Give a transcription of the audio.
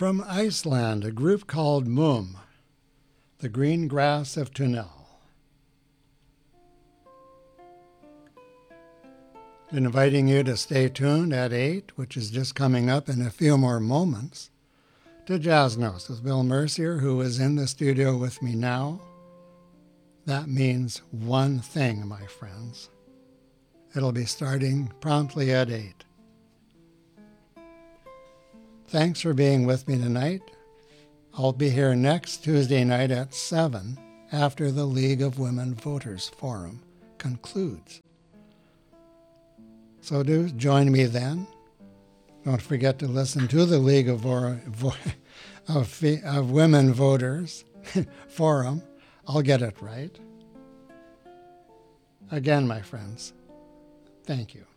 From Iceland, a group called Mum, the Green Grass of Tunnel. Inviting you to stay tuned at 8, which is just coming up in a few more moments, to Jazz Notes with Bill Mercier, who is in the studio with me now. That means one thing, my friends. It'll be starting promptly at 8. Thanks for being with me tonight. I'll be here next Tuesday night at 7 after the League of Women Voters Forum concludes. So do join me then. Don't forget to listen to the League of Women Voters Forum. I'll get it right. Again, my friends, thank you.